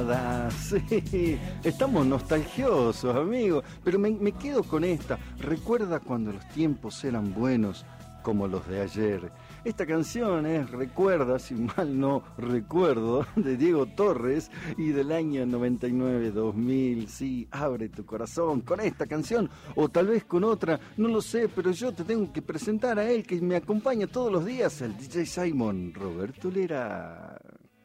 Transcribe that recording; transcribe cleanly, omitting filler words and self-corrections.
nada. Sí, estamos nostalgiosos, amigos, pero me quedo con esta. Recuerda cuando los tiempos eran buenos como los de ayer. Esta canción es Recuerda, si mal no recuerdo, de Diego Torres y del año 99-2000. Sí, abre tu corazón con esta canción o tal vez con otra, no lo sé, pero yo te tengo que presentar a él que me acompaña todos los días, el DJ Simon, Roberto Lera.